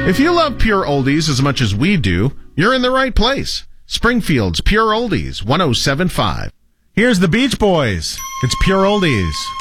If you love pure oldies as much as we do, you're in the right place. Springfield's Pure Oldies 107.5. Here's the Beach Boys. It's Pure Oldies.